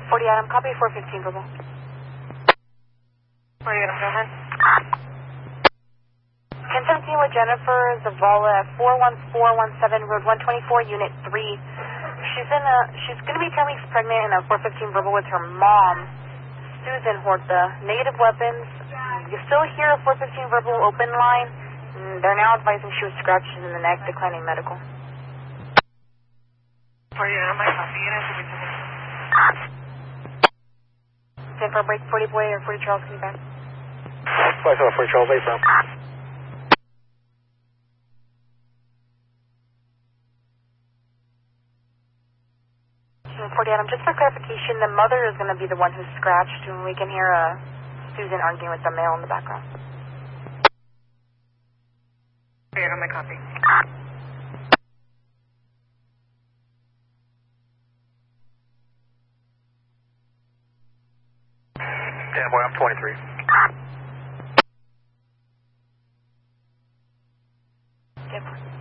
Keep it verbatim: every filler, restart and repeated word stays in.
forty Adam, copy four fifteen verbal. forty Adam, go ahead. ten seventeen with Jennifer Zavala at four one four one seven Road one twenty-four, Unit three. She's in a, she's going to be ten weeks pregnant in a four fifteen verbal with her mom, Susan Horta. Negative weapons. You still hear a four fifteen verbal open line. They're now advising she was scratched in the neck, declining medical. forty Adam, I copy. Unit to be taken. Stand for a break, forty boy or forty Charles, can you back? Flight seven forty Charles, eight from. forty Adam, just for clarification, the mother is going to be the one who's scratched, and we can hear uh, Susan arguing with the male in the background. forty Adam, I copy. Yeah, boy, I'm twenty-three. Good.